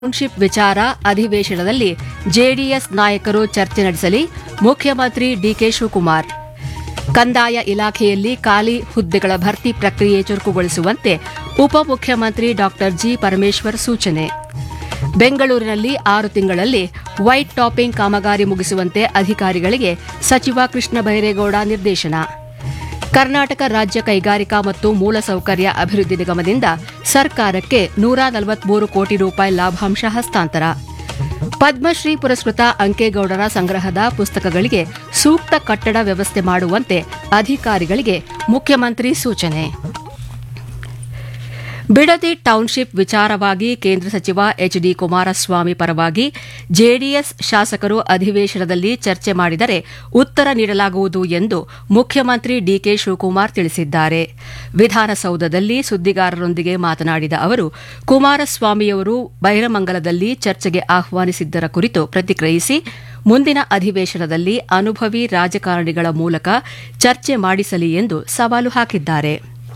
Township ವಿಚಾರ ಅಧಿವೇಶನದಲ್ಲಿ JDS ನಾಯಕರು ಚರ್ಚೆ ನಡೆಸಲಿ ಮುಖ್ಯಮಂತ್ರಿ ಡಿಕೆ ಶಿವಕುಮಾರ್. ಕಂದಾಯ ಇಲಾಖೆಯಲ್ಲಿ ಖಾಲಿ ಹುದ್ದೆಗಳ ಭರ್ತಿ ಪ್ರಕ್ರಿಯೆ ಚುರುಕುಗೊಳಿಸುವಂತೆ ಉಪಮುಖ್ಯಮಂತ್ರಿ ಡಾ ಜಿ ಪರಮೇಶ್ವರ್ ಸೂಚನೆ. ಬೆಂಗಳೂರಿನಲ್ಲಿ 6 ತಿಂಗಳಲ್ಲಿ ವೈಟ್ ಟಾಪಿಂಗ್ ಕಾಮಗಾರಿ ಮುಗಿಸುವಂತೆ ಅಧಿಕಾರಿಗಳಿಗೆ ಸಚಿವ ಕೃಷ್ಣ ಬೈರೇಗೌಡ ನಿರ್ದೇಶನ. ಕರ್ನಾಟಕ ರಾಜ್ಯ ಕೈಗಾರಿಕಾ ಮತ್ತು ಮೂಲಸೌಕರ್ಯ ಅಭಿವೃದ್ಧಿ ನಿಗಮದಿಂದ ಸರ್ಕಾರಕ್ಕೆ 143 ಕೋಟಿ ರೂಪಾಯಿ ಲಾಭಾಂಶ ಹಸ್ತಾಂತರ. ಪದ್ಮಶ್ರೀ ಪುರಸ್ಕೃತ ಅಂಕೇಗೌಡರ ಸಂಗ್ರಹದ ಪುಸ್ತಕಗಳಿಗೆ ಸೂಕ್ತ ಕಟ್ಟಡ ವ್ಯವಸ್ಥೆ ಮಾಡುವಂತೆ ಅಧಿಕಾರಿಗಳಿಗೆ ಮುಖ್ಯಮಂತ್ರಿ ಸೂಚನೆ. ಬಿಡದಿ ಟೌನ್ಶಿಪ್ ವಿಚಾರವಾಗಿ ಕೇಂದ್ರ ಸಚಿವ ಎಚ್ಡಿ ಕುಮಾರಸ್ವಾಮಿ ಪರವಾಗಿ ಜೆಡಿಎಸ್ ಶಾಸಕರು ಅಧಿವೇಶನದಲ್ಲಿ ಚರ್ಚೆ ಮಾಡಿದರೆ ಉತ್ತರ ನೀಡಲಾಗುವುದು ಎಂದು ಮುಖ್ಯಮಂತ್ರಿ ಡಿಕೆ ಶಿವಕುಮಾರ್ ತಿಳಿಸಿದ್ದಾರೆ. ವಿಧಾನಸೌಧದಲ್ಲಿ ಸುದ್ದಿಗಾರರೊಂದಿಗೆ ಮಾತನಾಡಿದ ಅವರು, ಕುಮಾರಸ್ವಾಮಿಯವರು ಬೈರಮಂಗಲದಲ್ಲಿ ಚರ್ಚೆಗೆ ಆಹ್ವಾನಿಸಿದ್ದರ ಕುರಿತು ಪ್ರತಿಕ್ರಿಯಿಸಿ, ಮುಂದಿನ ಅಧಿವೇಶನದಲ್ಲಿ ಅನುಭವಿ ರಾಜಕಾರಣಿಗಳ ಮೂಲಕ ಚರ್ಚೆ ಮಾಡಿಸಲಿ ಎಂದು ಸವಾಲು ಹಾಕಿದ್ದಾರೆ.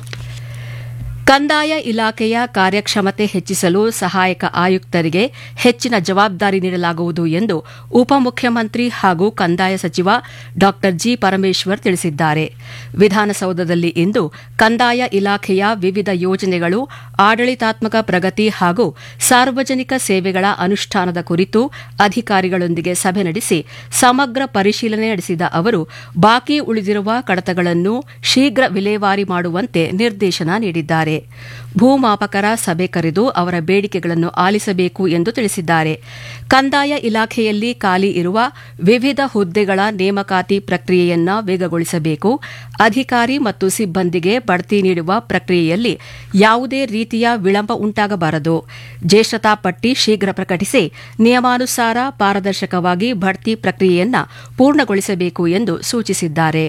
ಕಂದಾಯ ಇಲಾಖೆಯ ಕಾರ್ಯಕ್ಷಮತೆ ಹೆಚ್ಚಿಸಲು ಸಹಾಯಕ ಆಯುಕ್ತರಿಗೆ ಹೆಚ್ಚಿನ ಜವಾಬ್ದಾರಿ ನೀಡಲಾಗುವುದು ಎಂದು ಉಪಮುಖ್ಯಮಂತ್ರಿ ಹಾಗೂ ಕಂದಾಯ ಸಚಿವ ಡಾ ಜಿ ಪರಮೇಶ್ವರ್ ತಿಳಿಸಿದ್ದಾರೆ. ವಿಧಾನಸೌಧದಲ್ಲಿ ಇಂದು ಕಂದಾಯ ಇಲಾಖೆಯ ವಿವಿಧ ಯೋಜನೆಗಳು, ಆಡಳಿತಾತ್ಮಕ ಪ್ರಗತಿ ಹಾಗೂ ಸಾರ್ವಜನಿಕ ಸೇವೆಗಳ ಅನುಷ್ಠಾನದ ಕುರಿತು ಅಧಿಕಾರಿಗಳೊಂದಿಗೆ ಸಭೆ ನಡೆಸಿ ಸಮಗ್ರ ಪರಿಶೀಲನೆ ನಡೆಸಿದ ಅವರು, ಬಾಕಿ ಉಳಿದಿರುವ ಕಡತಗಳನ್ನು ಶೀಘ್ರ ವಿಲೇವಾರಿ ಮಾಡುವಂತೆ ನಿರ್ದೇಶನ ನೀಡಿದ್ದಾರೆ. ಭೂಮಾಪಕರ ಸಭೆ ಕರೆದು ಅವರ ಬೇಡಿಕೆಗಳನ್ನು ಆಲಿಸಬೇಕು ಎಂದು ತಿಳಿಸಿದ್ದಾರೆ. ಕಂದಾಯ ಇಲಾಖೆಯಲ್ಲಿ ಖಾಲಿ ಇರುವ ವಿವಿಧ ಹುದ್ದೆಗಳ ನೇಮಕಾತಿ ಪ್ರಕ್ರಿಯೆಯನ್ನು ವೇಗಗೊಳಿಸಬೇಕು. ಅಧಿಕಾರಿ ಮತ್ತು ಸಿಬ್ಬಂದಿಗೆ ಬಡ್ತಿ ನೀಡುವ ಪ್ರಕ್ರಿಯೆಯಲ್ಲಿ ಯಾವುದೇ ರೀತಿಯ ವಿಳಂಬ ಉಂಟಾಗಬಾರದು. ಜ್ಯೇಷ್ಠತಾ ಪಟ್ಟಿ ಶೀಘ್ರ ಪ್ರಕಟಿಸಿ ನಿಯಮಾನುಸಾರ ಪಾರದರ್ಶಕವಾಗಿ ಬಡ್ತಿ ಪ್ರಕ್ರಿಯೆಯನ್ನು ಪೂರ್ಣಗೊಳಿಸಬೇಕು ಎಂದು ಸೂಚಿಸಿದ್ದಾರೆ.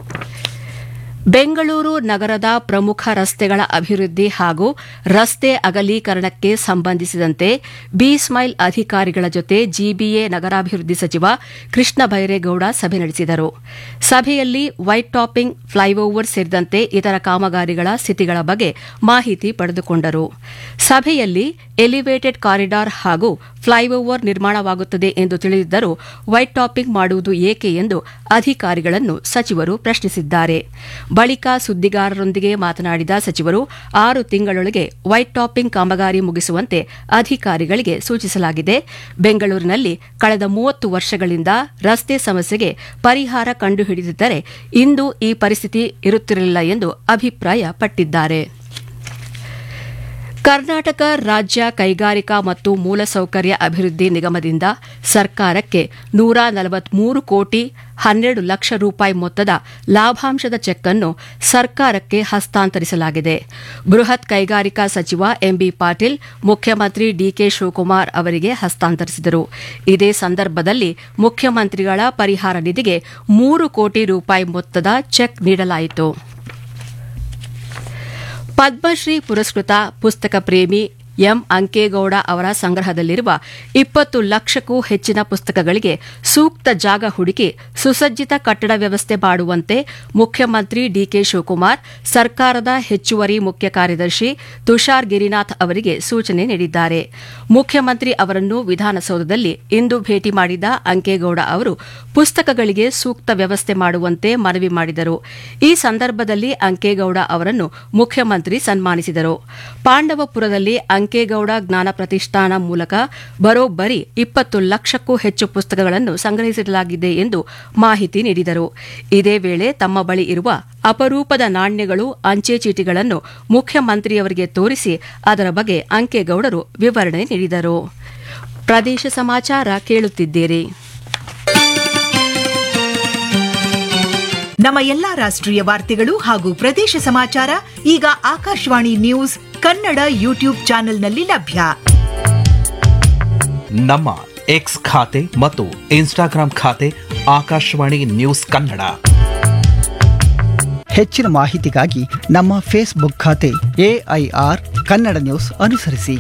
ಬೆಂಗಳೂರು ನಗರದ ಪ್ರಮುಖ ರಸ್ತೆಗಳ ಅಭಿವೃದ್ಧಿ ಹಾಗೂ ರಸ್ತೆ ಅಗಲೀಕರಣಕ್ಕೆ ಸಂಬಂಧಿಸಿದಂತೆ ಬಿ-ಸ್ಮೈಲ್ ಅಧಿಕಾರಿಗಳ ಜೊತೆ ಜಿಬಿಎ ನಗರಾಭಿವೃದ್ಧಿ ಸಚಿವ ಕೃಷ್ಣ ಬೈರೇಗೌಡ ಸಭೆ ನಡೆಸಿದರು. ಸಭೆಯಲ್ಲಿ ವೈಟ್ ಟಾಪಿಂಗ್, ಫ್ಲೈಓವರ್ ಸೇರಿದಂತೆ ಇತರ ಕಾಮಗಾರಿಗಳ ಸ್ಥಿತಿಗಳ ಬಗ್ಗೆ ಮಾಹಿತಿ ಪಡೆದುಕೊಂಡರು. ಸಭೆಯಲ್ಲಿ ಎಲಿವೇಟೆಡ್ ಕಾರಿಡಾರ್ ಹಾಗೂ ಫ್ಲೈಓವರ್ ನಿರ್ಮಾಣವಾಗುತ್ತದೆ ಎಂದು ತಿಳಿದಿದ್ದರೂ ವೈಟ್ ಟಾಪಿಂಗ್ ಮಾಡುವುದು ಏಕೆ ಎಂದು ಅಧಿಕಾರಿಗಳನ್ನು ಸಚಿವರು ಪ್ರಶ್ನಿಸಿದ್ದಾರೆ. ಬಳಿಕ ಸುದ್ದಿಗಾರರೊಂದಿಗೆ ಮಾತನಾಡಿದ ಸಚಿವರು, 6 ತಿಂಗಳೊಳಗೆ ವೈಟ್ ಟಾಪಿಂಗ್ ಕಾಮಗಾರಿ ಮುಗಿಸುವಂತೆ ಅಧಿಕಾರಿಗಳಿಗೆ ಸೂಚಿಸಲಾಗಿದೆ. ಬೆಂಗಳೂರಿನಲ್ಲಿ ಕಳೆದ 30 ವರ್ಷಗಳಿಂದ ರಸ್ತೆ ಸಮಸ್ಯೆಗೆ ಪರಿಹಾರ ಕಂಡುಹಿಡಿದಿದ್ದರೆ ಇಂದು ಈ ಪರಿಸ್ಥಿತಿ ಇರುತ್ತಿರಲಿಲ್ಲ ಎಂದು ಅಭಿಪ್ರಾಯಪಟ್ಟಿದ್ದಾರೆ. ಕರ್ನಾಟಕ ರಾಜ್ಯ ಕೈಗಾರಿಕಾ ಮತ್ತು ಮೂಲಸೌಕರ್ಯ ಅಭಿವೃದ್ಧಿ ನಿಗಮದಿಂದ ಸರ್ಕಾರಕ್ಕೆ 143 ಕೋಟಿ 12 ಲಕ್ಷ ರೂಪಾಯಿ ಮೊತ್ತದ ಲಾಭಾಂಶದ ಚೆಕ್ ಅನ್ನು ಸರ್ಕಾರಕ್ಕೆ ಹಸ್ತಾಂತರಿಸಲಾಗಿದೆ. ಬೃಹತ್ ಕೈಗಾರಿಕಾ ಸಚಿವ ಎಂಬಿ ಪಾಟೀಲ್ ಮುಖ್ಯಮಂತ್ರಿ ಡಿಕೆ ಶಿವಕುಮಾರ್ ಅವರಿಗೆ ಹಸ್ತಾಂತರಿಸಿದರು. ಇದೇ ಸಂದರ್ಭದಲ್ಲಿ ಮುಖ್ಯಮಂತ್ರಿಗಳ ಪರಿಹಾರ ನಿಧಿಗೆ 3 ಕೋಟಿ ರೂಪಾಯಿ ಮೊತ್ತದ ಚೆಕ್ ನೀಡಲಾಯಿತು. ಪದ್ಮಶ್ರೀ ಪುರಸ್ಕೃತ ಪುಸ್ತಕ ಪ್ರೇಮಿ ಎಂ ಅಂಕೇಗೌಡ ಅವರ ಸಂಗ್ರಹದಲ್ಲಿರುವ 20 ಲಕ್ಷಕ್ಕೂ ಹೆಚ್ಚಿನ ಪುಸ್ತಕಗಳಿಗೆ ಸೂಕ್ತ ಜಾಗ ಹುಡುಕಿ ಸುಸಜ್ಜಿತ ಕಟ್ಟಡ ವ್ಯವಸ್ಥೆ ಮಾಡುವಂತೆ ಮುಖ್ಯಮಂತ್ರಿ ಡಿಕೆ ಶಿವಕುಮಾರ್ ಸರ್ಕಾರದ ಹೆಚ್ಚುವರಿ ಮುಖ್ಯ ಕಾರ್ಯದರ್ಶಿ ತುಷಾರ್ ಗಿರಿನಾಥ್ ಅವರಿಗೆ ಸೂಚನೆ ನೀಡಿದ್ದಾರೆ. ಮುಖ್ಯಮಂತ್ರಿ ಅವರನ್ನು ವಿಧಾನಸೌಧದಲ್ಲಿ ಇಂದು ಭೇಟಿ ಮಾಡಿದ ಅಂಕೇಗೌಡ ಅವರು ಪುಸ್ತಕಗಳಿಗೆ ಸೂಕ್ತ ವ್ಯವಸ್ಥೆ ಮಾಡುವಂತೆ ಮನವಿ ಮಾಡಿದರು. ಈ ಸಂದರ್ಭದಲ್ಲಿ ಅಂಕೇಗೌಡ ಅವರನ್ನು ಮುಖ್ಯಮಂತ್ರಿ ಸನ್ಮಾನಿಸಿದರು. ಪಾಂಡವಪುರದಲ್ಲಿ ಅಂಕೇಗೌಡ ಜ್ಞಾನ ಪ್ರತಿಷ್ಠಾನ ಮೂಲಕ ಬರೋಬ್ಬರಿ 20 ಲಕ್ಷಕ್ಕೂ ಹೆಚ್ಚು ಪುಸ್ತಕಗಳನ್ನು ಸಂಗ್ರಹಿಸಲಾಗಿದೆ ಎಂದು ಮಾಹಿತಿ ನೀಡಿದರು. ಇದೇ ವೇಳೆ ತಮ್ಮ ಬಳಿ ಇರುವ ಅಪರೂಪದ ನಾಣ್ಯಗಳು, ಅಂಚೆ ಚೀಟಿಗಳನ್ನು ಮುಖ್ಯಮಂತ್ರಿಯವರಿಗೆ ತೋರಿಸಿ ಅದರ ಬಗ್ಗೆ ಅಂಕೇಗೌಡರು ವಿವರಣೆ ನೀಡಿದರು. ಪ್ರದೇಶ ಸಮಾಚಾರ ಕೇಳುತ್ತಿದ್ದೀರಿ. ನಮ್ಮ ಎಲ್ಲಾ ರಾಷ್ಟ್ರೀಯ ವಾರ್ತೆಗಳು ಹಾಗೂ ಪ್ರದೇಶ ಸಮಾಚಾರ ಈಗ ಆಕಾಶವಾಣಿ ನ್ಯೂಸ್ ಕನ್ನಡ ಯೂಟ್ಯೂಬ್ ಚಾನೆಲ್ನಲ್ಲಿ ಲಭ್ಯ. ನಮ್ಮ ಎಕ್ಸ್ ಖಾತೆ ಮತ್ತು ಇನ್ಸ್ಟಾಗ್ರಾಂ ಖಾತೆ ಆಕಾಶವಾಣಿ ನ್ಯೂಸ್ ಕನ್ನಡ. ಹೆಚ್ಚಿನ ಮಾಹಿತಿಗಾಗಿ ನಮ್ಮ ಫೇಸ್ಬುಕ್ ಖಾತೆ ಎಐಆರ್ ಕನ್ನಡ ನ್ಯೂಸ್ ಅನುಸರಿಸಿ.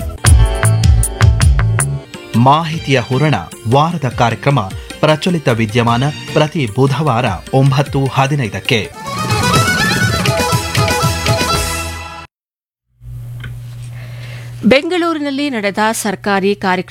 ಮಾಹಿತಿಯ ಹೂರಣ ವಾರದ ಕಾರ್ಯಕ್ರಮ ಪ್ರಚಲಿತ ವಿದ್ಯಮಾನ ಪ್ರತಿ ಬುಧವಾರ 9:15ಕ್ಕೆ. ಬೆಂಗಳೂರಿನಲ್ಲಿ ನಡೆದ ಸರ್ಕಾರಿ ಕಾರ್ಯಕ್ರಮ